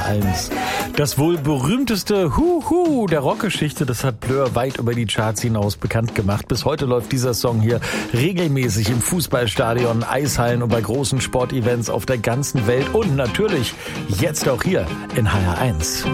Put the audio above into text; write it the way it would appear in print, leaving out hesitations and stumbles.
HR1. Das wohl berühmteste Huhu der Rockgeschichte, das hat Blur weit über die Charts hinaus bekannt gemacht. Bis heute läuft dieser Song hier regelmäßig im Fußballstadion, Eishallen und bei großen Sportevents auf der ganzen Welt und natürlich jetzt auch hier in HR1.